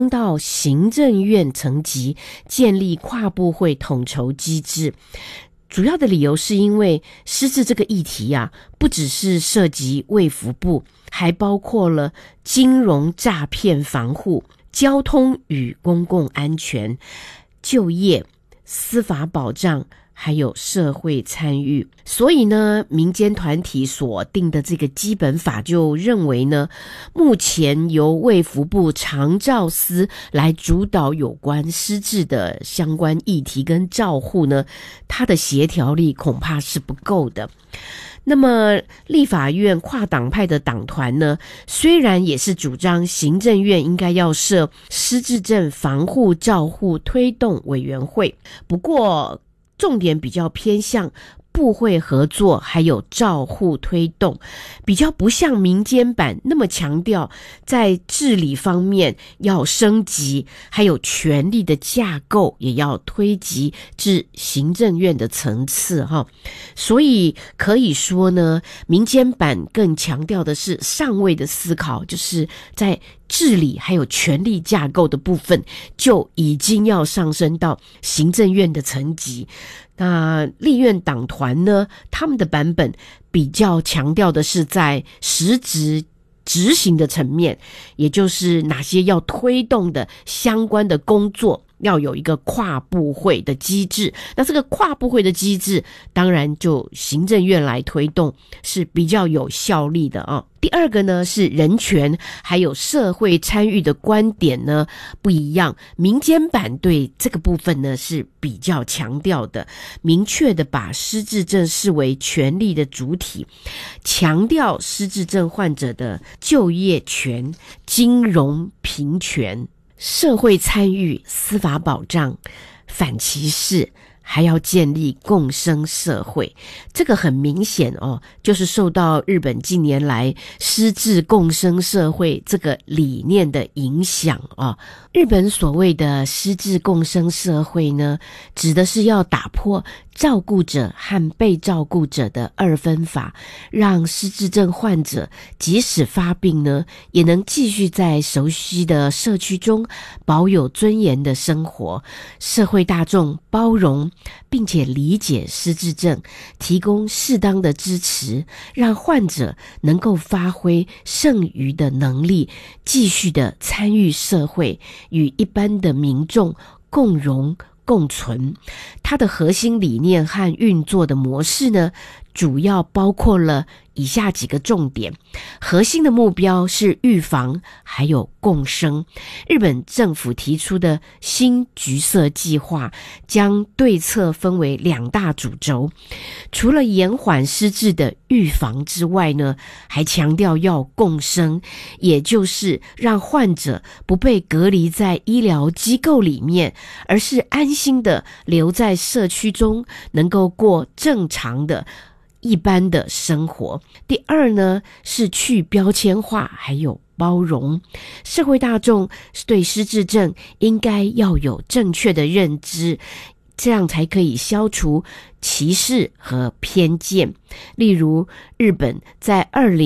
到行政院层级建立跨部会统筹机制。主要的理由是因为失智这个议题啊，不只是涉及卫福部，还包括了金融诈骗防护、交通与公共安全、就业、司法保障，还有社会参与。所以呢，民间团体所定的这个基本法就认为呢，目前由卫福部长照司来主导有关失智的相关议题跟照护呢，它的协调力恐怕是不够的。那么立法院跨党派的党团呢，虽然也是主张行政院应该要设失智症防护照护推动委员会，不过重点比较偏向部会合作还有照护推动，比较不像民间版那么强调在治理方面要升级，还有权力的架构也要推及至行政院的层次哈。所以可以说呢，民间版更强调的是上位的思考，就是在治理还有权力架构的部分就已经要上升到行政院的层级。那立院党团呢，他们的版本比较强调的是在实质执行的层面，也就是哪些要推动的相关的工作要有一个跨部会的机制。那这个跨部会的机制当然就行政院来推动是比较有效力的啊。第二个呢是人权还有社会参与的观点呢不一样，民间版对这个部分呢是比较强调的，明确的把失智症视为权利的主体，强调失智症患者的就业权、金融平权、社会参与、司法保障、反歧视，还要建立共生社会。这个很明显哦，就是受到日本近年来失智共生社会这个理念的影响哦。日本所谓的失智共生社会呢，指的是要打破照顾者和被照顾者的二分法，让失智症患者即使发病呢，也能继续在熟悉的社区中保有尊严的生活。社会大众包容并且理解失智症，提供适当的支持，让患者能够发挥剩余的能力，继续的参与社会，与一般的民众共荣共存。它的核心理念和运作的模式呢，主要包括了以下几个重点。核心的目标是预防还有共生。日本政府提出的新橘色计划将对策分为两大主轴，除了延缓失智的预防之外呢，还强调要共生，也就是让患者不被隔离在医疗机构里面，而是安心的留在社区中，能够过正常的一般的生活。第二呢，是去标签化还有包容。社会大众对失智症应该要有正确的认知，这样才可以消除歧视和偏见。例如日本在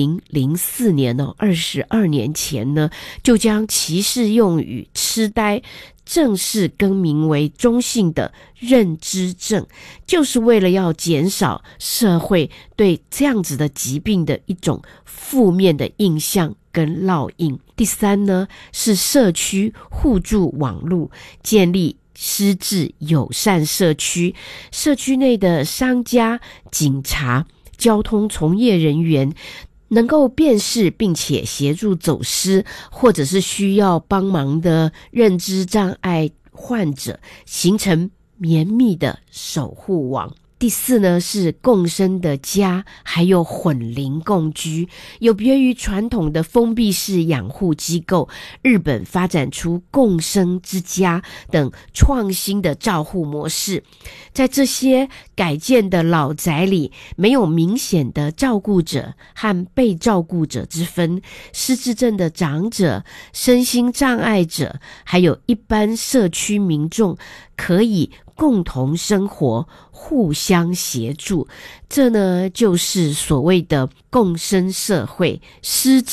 2004年22年前呢，就将歧视用语痴呆正式更名为中性的认知症，就是为了要减少社会对这样子的疾病的一种负面的印象跟烙印。第三呢，是社区互助网络，建立失智友善社区，社区内的商家、警察、交通从业人员能够辨识并且协助走失或者是需要帮忙的认知障碍患者，形成绵密的守护网。第四呢，是共生的家，还有混龄共居。有别于传统的封闭式养护机构，日本发展出共生之家等创新的照护模式。在这些改建的老宅里，没有明显的照顾者和被照顾者之分，失智症的长者、身心障碍者，还有一般社区民众可以共同生活，互相协助。这呢，就是所谓的共生社会，失智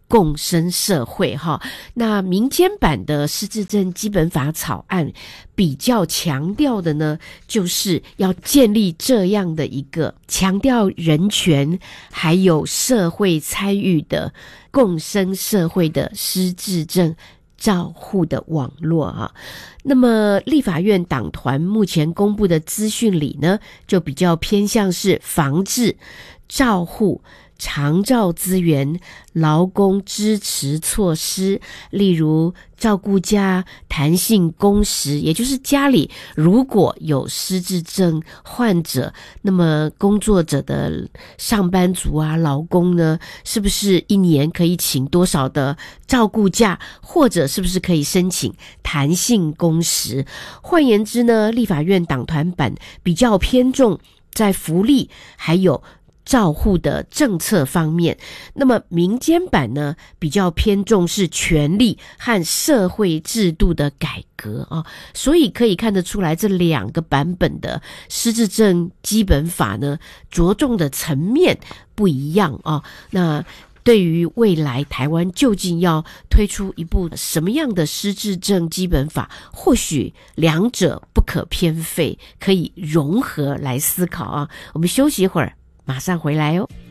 共生社会哈。那民间版的失智症基本法草案比较强调的呢，就是要建立这样的一个强调人权还有社会参与的共生社会的失智症照护的网络啊。那么立法院党团目前公布的资讯里呢，就比较偏向是防治、照护、长照资源、劳工支持措施，例如照顾假、弹性工时，也就是家里如果有失智症患者，那么工作者的上班族啊、劳工呢，是不是一年可以请多少的照顾假，或者是不是可以申请弹性工时？换言之呢，立法院党团版比较偏重在福利还有照护的政策方面，那么民间版呢，比较偏重是权利和社会制度的改革啊，所以可以看得出来，这两个版本的失智症基本法呢，着重的层面不一样啊。那对于未来台湾究竟要推出一部什么样的失智症基本法，或许两者不可偏废，可以融合来思考啊。我们休息一会儿，马上回来哦。